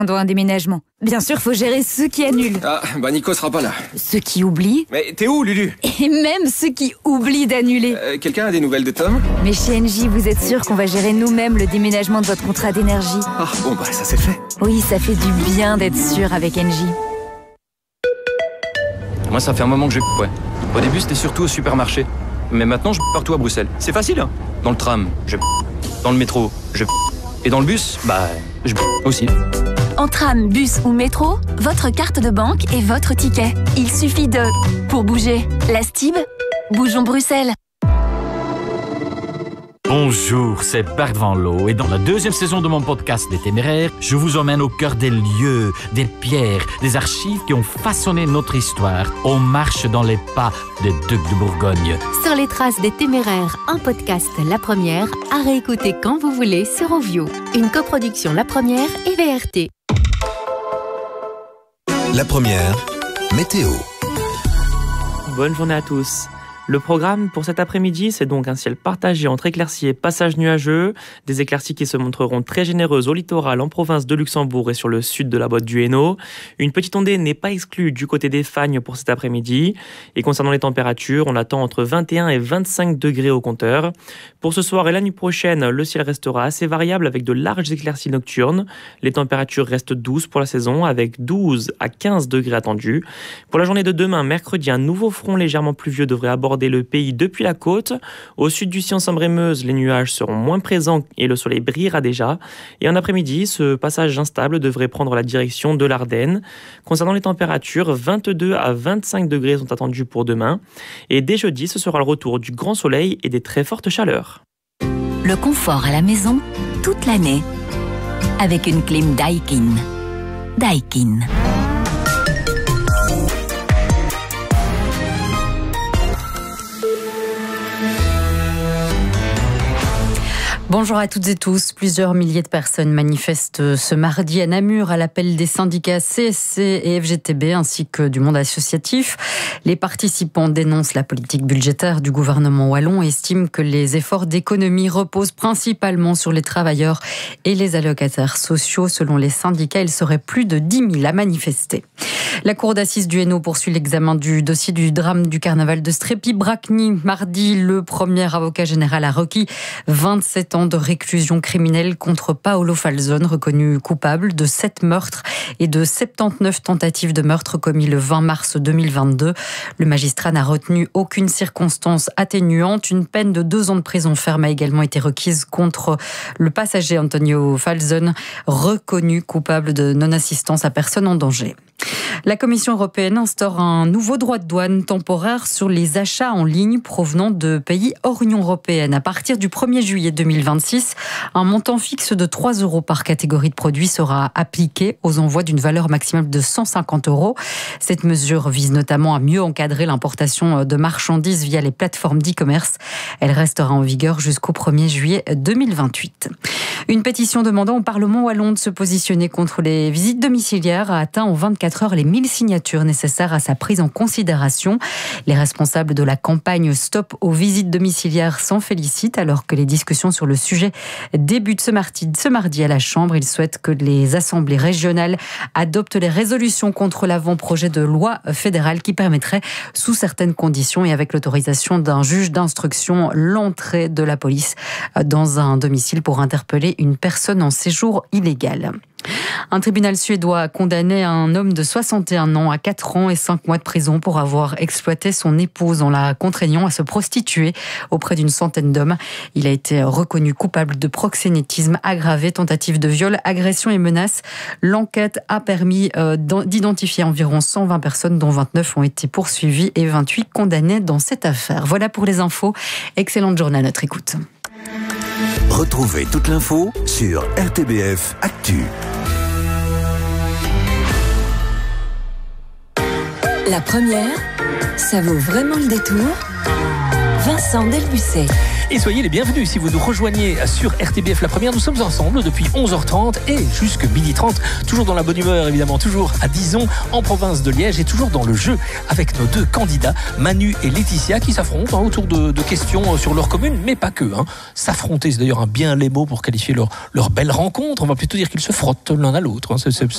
doit un déménagement. Bien sûr, faut gérer ceux qui annulent. Ah, bah Nico sera pas là. Ceux qui oublient. Mais t'es où, Lulu? Et même ceux qui oublient d'annuler. Quelqu'un a des nouvelles de Tom? Mais chez Engie, vous êtes sûr qu'on va gérer nous-mêmes le déménagement de votre contrat d'énergie? Ah, bon bah ça c'est fait. Oui, ça fait du bien d'être sûr avec Engie. Moi, ça fait un moment que ouais. Au début, c'était surtout au supermarché. Mais maintenant, je partout à Bruxelles. C'est facile, hein. Dans le tram, dans le métro, et dans le bus, je aussi. En tram, bus ou métro, votre carte de banque est votre ticket. Il suffit de... Pour bouger, la Stib, bougeons Bruxelles. Bonjour, c'est Bart Van Loo et dans la deuxième saison de mon podcast des Téméraires, je vous emmène au cœur des lieux, des pierres, des archives qui ont façonné notre histoire. On marche dans les pas des Ducs de Bourgogne. Sur les traces des Téméraires, un podcast La Première, à réécouter quand vous voulez sur Ovio. Une coproduction La Première et VRT. La Première, météo. Bonne journée à tous. Le programme pour cet après-midi, c'est donc un ciel partagé entre éclaircies et passages nuageux, des éclaircies qui se montreront très généreuses au littoral en province de Luxembourg et sur le sud de la botte du Hainaut. Une petite ondée n'est pas exclue du côté des Fagnes pour cet après-midi. Et concernant les températures, on attend entre 21 et 25 degrés au compteur. Pour ce soir et la nuit prochaine, le ciel restera assez variable avec de larges éclaircies nocturnes. Les températures restent douces pour la saison avec 12 à 15 degrés attendus. Pour la journée de demain, mercredi, un nouveau front légèrement pluvieux devrait aborder le pays depuis la côte. Au sud du Sion-Sambre-et-Meuse, les nuages seront moins présents et le soleil brillera déjà. Et en après-midi, ce passage instable devrait prendre la direction de l'Ardenne. Concernant les températures, 22 à 25 degrés sont attendus pour demain. Et dès jeudi, ce sera le retour du grand soleil et des très fortes chaleurs. Le confort à la maison, toute l'année. Avec une clim Daikin. Daikin. Bonjour à toutes et tous. Plusieurs milliers de personnes manifestent ce mardi à Namur à l'appel des syndicats CSC et FGTB ainsi que du monde associatif. Les participants dénoncent la politique budgétaire du gouvernement wallon et estiment que les efforts d'économie reposent principalement sur les travailleurs et les allocataires sociaux. Selon les syndicats, il serait plus de 10 000 à manifester. La cour d'assises du Hainaut poursuit l'examen du dossier du drame du carnaval de Strépy-Bracny. Mardi, le premier avocat général a requis 27 ans de réclusion criminelle contre Paolo Falzone, reconnu coupable de 7 meurtres et de 79 tentatives de meurtre commis le 20 mars 2022. Le magistrat n'a retenu aucune circonstance atténuante. Une peine de 2 ans de prison ferme a également été requise contre le passager Antonio Falzone, reconnu coupable de non-assistance à personne en danger. La Commission européenne instaure un nouveau droit de douane temporaire sur les achats en ligne provenant de pays hors Union européenne. À partir du 1er juillet 2026, un montant fixe de 3 € par catégorie de produits sera appliqué aux envois d'une valeur maximale de 150 €. Cette mesure vise notamment à mieux encadrer l'importation de marchandises via les plateformes d'e-commerce. Elle restera en vigueur jusqu'au 1er juillet 2028. Une pétition demandant au Parlement wallon de se positionner contre les visites domiciliaires a atteint en 24 heures les 1000 signatures nécessaires à sa prise en considération. Les responsables de la campagne Stop aux visites domiciliaires s'en félicitent alors que les discussions sur le sujet débutent ce mardi à la Chambre. Ils souhaitent que les assemblées régionales adoptent les résolutions contre l'avant-projet de loi fédérale qui permettrait, sous certaines conditions et avec l'autorisation d'un juge d'instruction, l'entrée de la police dans un domicile pour interpeller une personne en séjour illégal. Un tribunal suédois a condamné un homme de 61 ans à 4 ans et 5 mois de prison pour avoir exploité son épouse en la contraignant à se prostituer auprès d'une centaine d'hommes. Il a été reconnu coupable de proxénétisme aggravé, tentative de viol, agression et menaces. L'enquête a permis d'identifier environ 120 personnes, dont 29 ont été poursuivies et 28 condamnées dans cette affaire. Voilà pour les infos. Excellente journée à notre écoute. Retrouvez toute l'info sur RTBF Actu. La première, ça vaut vraiment le détour. Vincent Delbucet. Et soyez les bienvenus si vous nous rejoignez sur RTBF La Première. Nous sommes ensemble depuis 11h30 et jusque 12h30. Toujours dans la bonne humeur, évidemment. Toujours à Dizon, en province de Liège. Et toujours dans le jeu avec nos deux candidats, Manu et Laetitia, qui s'affrontent autour de questions sur leur commune, mais pas que. S'affronter, c'est d'ailleurs un bien les mots pour qualifier leur belle rencontre. On va plutôt dire qu'ils se frottent l'un à l'autre.